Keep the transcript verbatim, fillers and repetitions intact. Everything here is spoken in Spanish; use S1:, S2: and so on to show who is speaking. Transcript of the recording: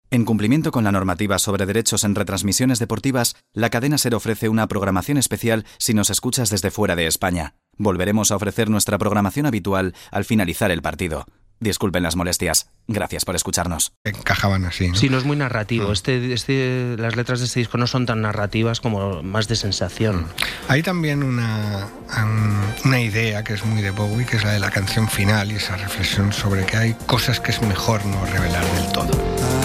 S1: En cumplimiento con la normativa sobre derechos en retransmisiones deportivas, la cadena SER ofrece una programación especial si nos escuchas desde fuera de España. Volveremos a ofrecer nuestra programación habitual al finalizar el partido. Disculpen las molestias. Gracias por escucharnos.
S2: Encajaban así, ¿no?
S3: Sí, no es muy narrativo.
S2: Mm.
S3: Este, este, las letras de este disco no son tan narrativas como más de sensación.
S2: Mm. Hay también una, um, una idea que es muy de Bowie, que es la de la canción final y esa reflexión sobre que hay cosas que es mejor no revelar del todo.